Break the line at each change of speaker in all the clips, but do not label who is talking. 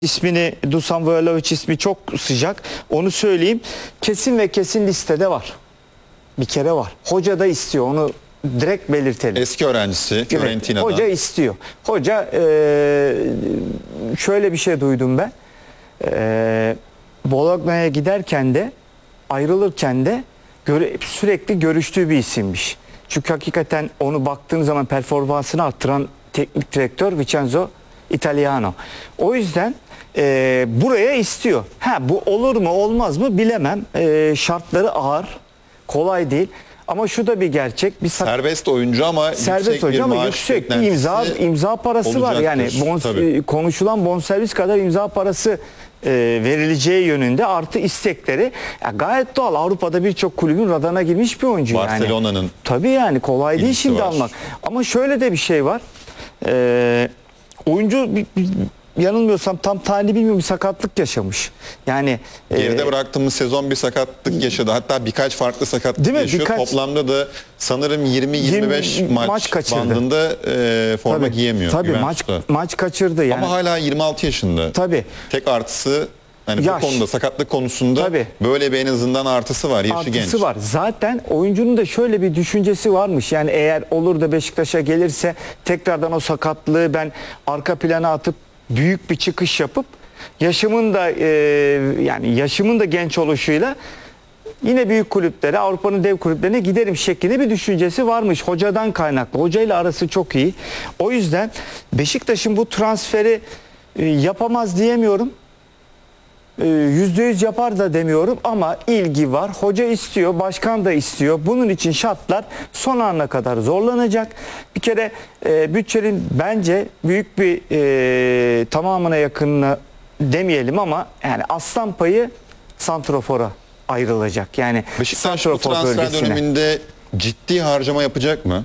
ismini, Dusan Vlahovic ismi çok sıcak. Onu söyleyeyim. Kesin ve kesin listede var. Bir kere var. Hoca da istiyor. Onu direkt belirtelim.
Eski öğrencisi Fiorentina'dan.
Hoca istiyor. Hoca şöyle bir şey duydum ben. Bologna'ya giderken de ayrılırken de sürekli görüştüğü bir isimmiş. Çünkü hakikaten onu baktığın zaman performansını arttıran teknik direktör Vincenzo Italiano. O yüzden buraya istiyor. Bu olur mu olmaz mı bilemem. Şartları ağır. Kolay değil. Ama şu da bir gerçek.
Serbest oyuncu ama
serbest oyuncu ama yüksek bir imza parası var. Yani konuşulan bonservis kadar imza parası verileceği yönünde, artı istekleri. Gayet doğal. Avrupa'da birçok kulübün radarına girmiş bir oyuncu.
Barcelona'nın.
Tabii yani kolay değil şimdi almak. Ama şöyle de bir şey var. Oyuncu yanılmıyorsam tam tarihini bilmiyorum, bir sakatlık yaşamış. Yani
geride bıraktığımız sezon bir sakatlık yaşadı. Hatta birkaç farklı sakatlık yaşıyor. Toplamda da sanırım 20-25 maç bandında forma giyemiyor.
Tabii maç kaçırdı yani.
Ama hala 26 yaşında.
Tabii.
Tek artısı bu konuda, sakatlık konusunda böyle bir en azından artısı var. Yaşı genç.
Artısı var. Zaten oyuncunun da şöyle bir düşüncesi varmış. Yani eğer olur da Beşiktaş'a gelirse tekrardan o sakatlığı ben arka plana atıp büyük bir çıkış yapıp yaşımın da genç oluşuyla yine büyük kulüplere, Avrupa'nın dev kulüplerine giderim şeklinde bir düşüncesi varmış. Hocadan kaynaklı. Hocayla arası çok iyi. O yüzden Beşiktaş'ın bu transferi yapamaz diyemiyorum. %100 yapar da demiyorum ama ilgi var. Hoca istiyor, başkan da istiyor. Bunun için şartlar son ana kadar zorlanacak. Bir kere bütçenin bence büyük bir tamamına yakınına demeyelim ama yani aslan payı santrofora ayrılacak. Yani
Beşiktaş bu transfer döneminde ciddi harcama yapacak mı?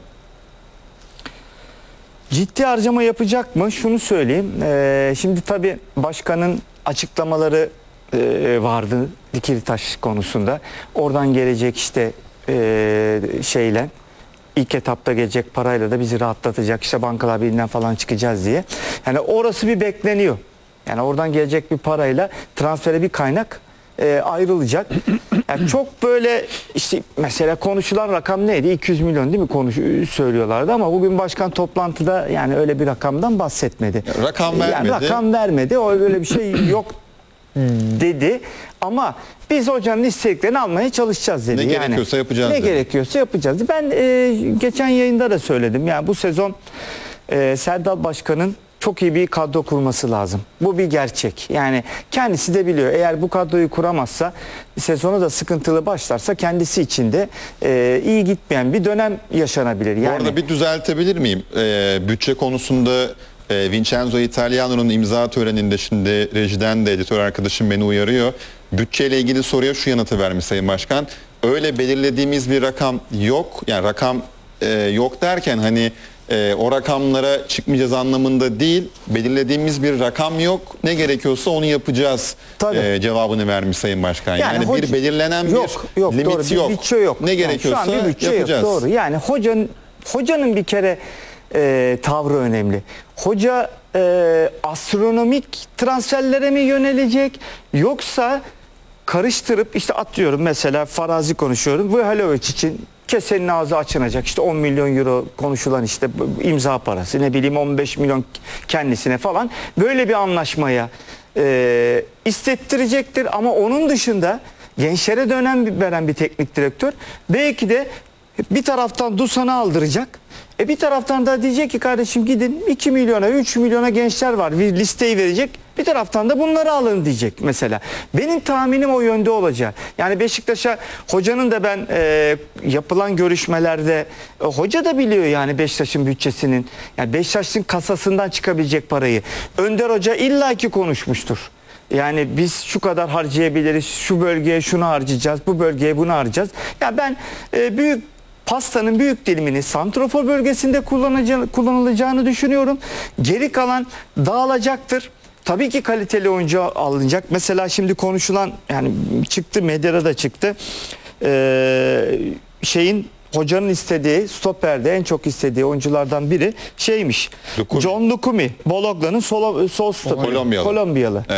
Ciddi harcama yapacak mı? Şunu söyleyeyim. Şimdi tabii başkanın açıklamaları vardı Dikilitaş konusunda. Oradan gelecek işte şeyle, ilk etapta gelecek parayla da bizi rahatlatacak, işte Bankalar Birliği'nden falan çıkacağız diye. Yani orası bir bekleniyor. Yani oradan gelecek bir parayla transfere bir kaynak ayrılacak. Yani çok böyle işte mesela konuşulan rakam neydi? 200 milyon değil mi söylüyorlardı ama bugün başkan toplantıda yani öyle bir rakamdan bahsetmedi.
Rakam vermedi.
Yani rakam vermedi. O öyle bir şey yok dedi. Ama biz hocanın istediklerini almaya çalışacağız dedi.
Ne gerekiyorsa yapacağız.
Ne gerekiyorsa yapacağız. Ben geçen yayında da söyledim. Yani bu sezon Serdal Başkan'ın çok iyi bir kadro kurması lazım. Bu bir gerçek. Yani kendisi de biliyor. Eğer bu kadroyu kuramazsa, sezonu da sıkıntılı başlarsa kendisi için de iyi gitmeyen bir dönem yaşanabilir. Yani,
bu arada bir düzeltebilir miyim? Bütçe konusunda Vincenzo Italiano'nun imza töreninde, şimdi rejiden de editör arkadaşım beni uyarıyor. Bütçeyle ilgili soruya şu yanıtı vermiş Sayın Başkan. Öyle belirlediğimiz bir rakam yok. Yani rakam yok derken hani o rakamlara çıkmayacağız anlamında değil. Belirlediğimiz bir rakam yok. Ne gerekiyorsa onu yapacağız cevabını vermiş Sayın Başkan. Yani bir belirlenen bir limit yok.
Bir bütçe yok.
Ne gerekiyorsa
şu an bir bütçe
yapacağız.
Yok, doğru. Yani hocanın bir kere tavrı önemli. Hoca astronomik transferlere mi yönelecek, yoksa karıştırıp işte atıyorum mesela farazi konuşuyorum. Vlahovic için kesenin ağzı açılacak. İşte 10 milyon euro konuşulan işte imza parası, ne bileyim 15 milyon kendisine falan. Böyle bir anlaşmaya istettirecektir ama onun dışında gençlere dönem veren bir teknik direktör belki de bir taraftan Dusan'ı aldıracak. Bir taraftan da diyecek ki kardeşim gidin 2 milyona 3 milyona gençler var, bir listeyi verecek. Bir taraftan da bunları alın diyecek mesela. Benim tahminim o yönde olacak. Yani Beşiktaş'a hocanın da ben yapılan görüşmelerde hoca da biliyor yani Beşiktaş'ın bütçesinin, yani Beşiktaş'ın kasasından çıkabilecek parayı. Önder Hoca illaki konuşmuştur. Yani biz şu kadar harcayabiliriz, şu bölgeye şunu harcayacağız, bu bölgeye bunu harcayacağız. Ya ben pastanın büyük dilimini santrofor bölgesinde kullanılacağını düşünüyorum. Geri kalan dağılacaktır. Tabii ki kaliteli oyuncu alınacak. Mesela şimdi konuşulan, yani çıktı, medyada da çıktı. hocanın istediği stoperde en çok istediği oyunculardan biri şeymiş.
Lukumi.
John Lukumi. Bologna'nın sol stoperi.
Kolombiyalı.
Kolombiyalı.